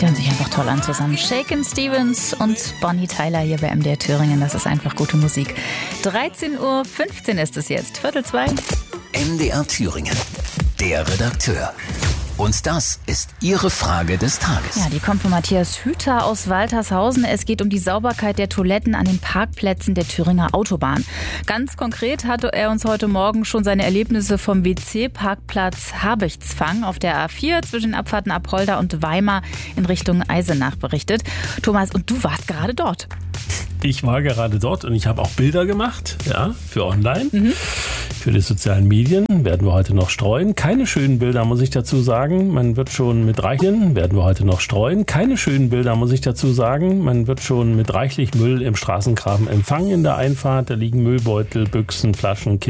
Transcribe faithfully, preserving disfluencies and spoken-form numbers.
Die hören sich einfach toll an zusammen. Shakin' Stevens und Bonnie Tyler hier bei M D R Thüringen. Das ist einfach gute Musik. dreizehn Uhr fünfzehn ist es jetzt. Viertel zwei. M D R Thüringen. Der Redakteur. Und das ist Ihre Frage des Tages. Ja, die kommt von Matthias Hüter aus Waltershausen. Es geht um die Sauberkeit der Toiletten an den Parkplätzen der Thüringer Autobahn. Ganz konkret hatte er uns heute Morgen schon seine Erlebnisse vom W C-Parkplatz Habichtsfang auf der A vier zwischen Abfahrten Apolda und Weimar in Richtung Eisenach berichtet. Thomas, und du warst gerade dort. Ich war gerade dort und ich habe auch Bilder gemacht, ja, für online. Mhm. Für die sozialen Medien werden wir heute noch streuen. Keine schönen Bilder, muss ich dazu sagen. Man wird schon mit reichlich, werden wir heute noch streuen. Keine schönen Bilder, muss ich dazu sagen. Man wird schon mit reichlich Müll im Straßengraben empfangen in der Einfahrt. Da liegen Müllbeutel, Büchsen, Flaschen, Kippen.